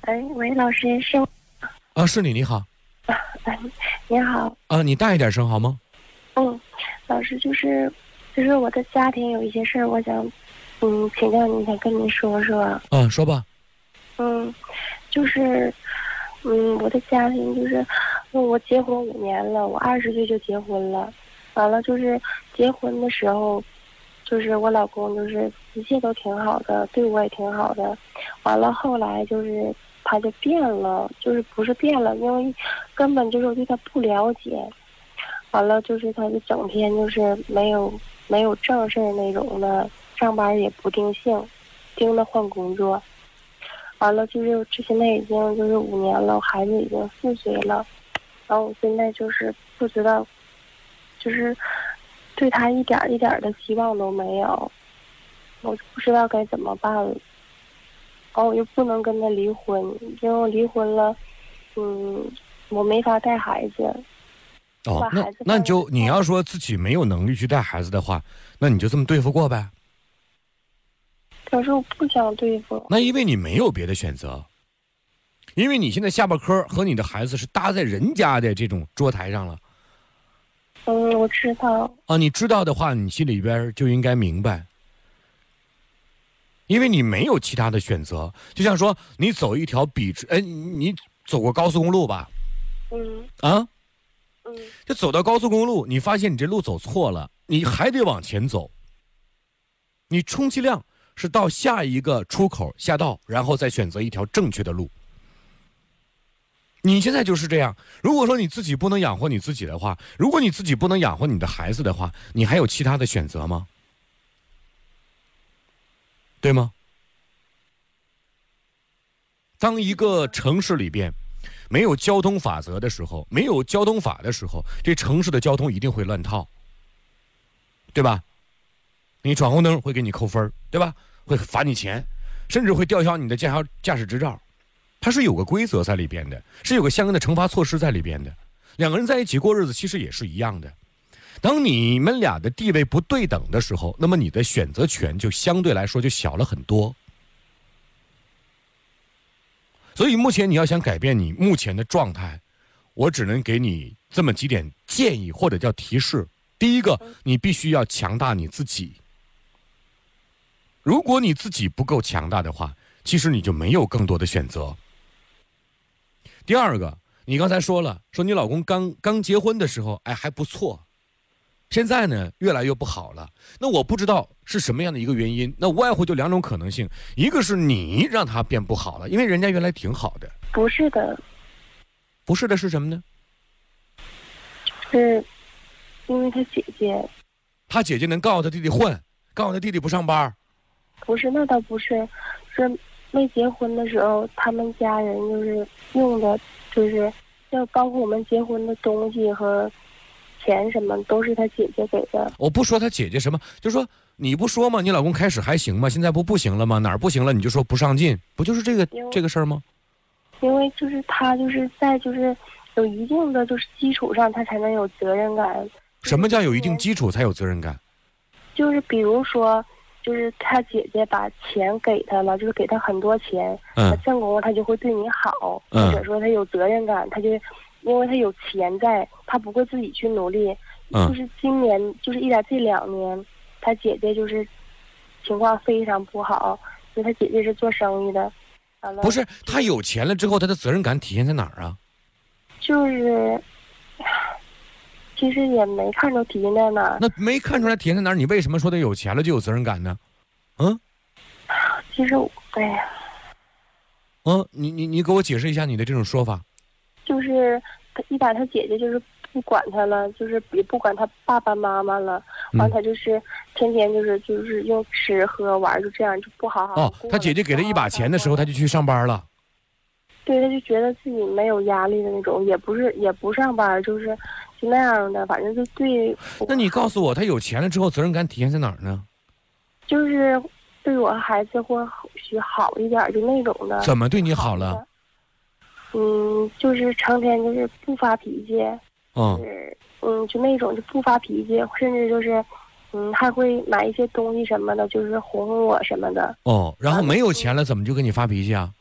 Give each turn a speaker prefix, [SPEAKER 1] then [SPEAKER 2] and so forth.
[SPEAKER 1] 哎，喂，老师是
[SPEAKER 2] 啊，是你，你好。
[SPEAKER 1] 你好。
[SPEAKER 2] 啊，你大一点声好吗？
[SPEAKER 1] 老师就是我的家庭有一些事儿，我想请教你，想跟您说说。
[SPEAKER 2] 啊，说吧。
[SPEAKER 1] 就是我的家庭就是我结婚5年了，我20岁就结婚了，完了就是结婚的时候，就是我老公就是一切都挺好的，对我也挺好的，完了后来就是他就变了，就是不是变了，因为根本就是我对他不了解，完了就是他就整天就是没有正事儿那种的，上班也不定性，盯着换工作。完了就是现在已经就是5年了，我孩子已经4岁了，然后我现在就是不知道，就是对他一点一点的希望都没有，我就不知道该怎么办了。然后我又不能跟他离婚，因为我离婚了，我没法带孩子。
[SPEAKER 2] 哦，那你要说自己没有能力去带孩子的话，那你就这么对付过呗。
[SPEAKER 1] 可是我不想对付。
[SPEAKER 2] 那因为你没有别的选择，因为你现在下巴颏和你的孩子是搭在人家的这种桌台上了。
[SPEAKER 1] 我知道。
[SPEAKER 2] 啊，你知道的话，你心里边就应该明白，因为你没有其他的选择。就像说你走一条你走过高速公路吧？就走到高速公路，你发现你这路走错了，你还得往前走。你充其量是到下一个出口下道，然后再选择一条正确的路。你现在就是这样。如果说你自己不能养活你自己的话，如果你自己不能养活你的孩子的话，你还有其他的选择吗？对吗？当一个城市里边没有交通法则的时候，没有交通法的时候，这城市的交通一定会乱套，对吧？你闯红灯会给你扣分，对吧？会罚你钱，甚至会吊销你的驾驶执照。它是有个规则在里边的，是有个相应的惩罚措施在里边的。两个人在一起过日子其实也是一样的。当你们俩的地位不对等的时候，那么你的选择权就相对来说就小了很多。所以目前你要想改变你目前的状态，我只能给你这么几点建议或者叫提示。第一个，你必须要强大你自己。如果你自己不够强大的话，其实你就没有更多的选择。第二个，你刚才说了，说你老公刚结婚的时候，还不错，现在呢越来越不好了。那我不知道是什么样的一个原因，那无外乎就2种可能性，一个是你让他变不好了，因为人家原来挺好的。
[SPEAKER 1] 不是的。
[SPEAKER 2] 不是的是什么呢？
[SPEAKER 1] 是因为他姐姐。
[SPEAKER 2] 他姐姐能告诉他弟弟混，告诉他弟弟不上班？
[SPEAKER 1] 不是，那倒不是，是没结婚的时候，他们家人就是用的，就是要包括我们结婚的东西和钱什么，都是他姐姐给的。
[SPEAKER 2] 我不说他姐姐什么，就说你不说吗？你老公开始还行吗？现在不行了吗？哪儿不行了？你就说不上进，不就是这个事儿吗？
[SPEAKER 1] 因为就是他就是在就是有一定的就是基础上，他才能有责任感。
[SPEAKER 2] 什么叫有一定基础才有责任感？
[SPEAKER 1] 就是比如说，就是他姐姐把钱给他了，就是给他很多钱，他正宫他就会对你好，或者说他有责任感，他就因为他有钱在，他不会自己去努力。就是今年就是这2年，他姐姐就是情况非常不好，因为他姐姐是做生意的。
[SPEAKER 2] 不是，他有钱了之后，他的责任感体现在哪儿啊？
[SPEAKER 1] 就是其实也没看出体现在哪儿。
[SPEAKER 2] 那没看出来体现在哪儿？你为什么说他有钱了就有责任感呢？
[SPEAKER 1] 其实哎呀。
[SPEAKER 2] 你给我解释一下你的这种说法。
[SPEAKER 1] 就是他姐姐就是不管他了，就是也不管他爸爸妈妈了，完他就是天天就是用吃喝玩，就这样就不好好。
[SPEAKER 2] 他姐姐给他一把钱的时候，他就去上班了。
[SPEAKER 1] 对，他就觉得自己没有压力的那种，也不上班，就那样的，反正就对。
[SPEAKER 2] 那你告诉我，他有钱了之后责任感体现在哪儿呢？
[SPEAKER 1] 就是对我孩子或许好一点，就那种的。
[SPEAKER 2] 怎么对你好了？
[SPEAKER 1] 就是成天就是不发脾气。就那种就不发脾气，甚至就是还会买一些东西什么的，就是哄哄我什么的。
[SPEAKER 2] 然后没有钱了，怎么就跟你发脾气啊？